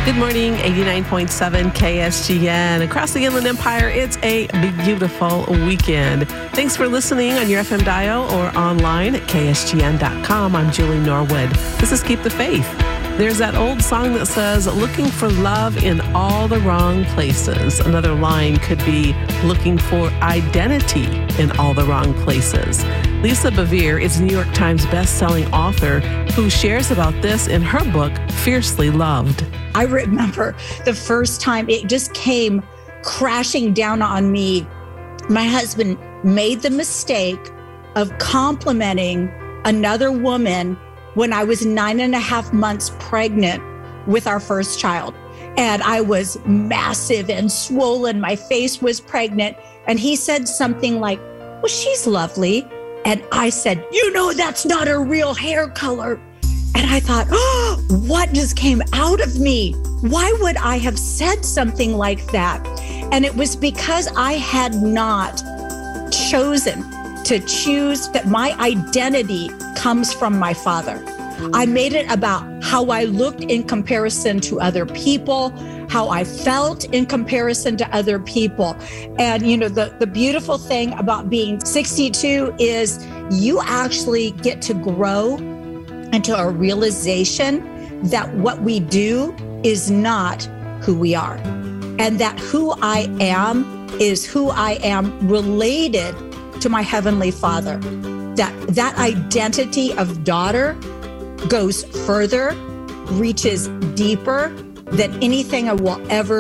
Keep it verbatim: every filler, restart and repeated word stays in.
Good morning, eighty-nine point seven K S G N. Across the Inland Empire, it's a beautiful weekend. Thanks for listening on your F M dial or online at K S G N dot com. I'm Julie Norwood. This is Keep the Faith. There's that old song that says, looking for love in all the wrong places. Another line could be looking for identity in all the wrong places. Lisa Bevere is a New York Times best-selling author who shares about this in her book, Fiercely Loved. I remember the first time it just came crashing down on me. My husband made the mistake of complimenting another woman when I was nine and a half months pregnant with our first child. And I was massive and swollen. My face was pregnant. And he said something like, well, she's lovely. And I said, you know, that's not her real hair color. And I thought, oh, what just came out of me? Why would I have said something like that? And it was because I had not chosen to choose that my identity comes from my father. I made it about how I looked in comparison to other people, how I felt in comparison to other people. And, you know, the, the beautiful thing about being sixty-two is you actually get to grow into a realization that what we do is not who we are. And that who I am is who I am related to my Heavenly Father. That that identity of daughter goes further, reaches deeper than anything I will ever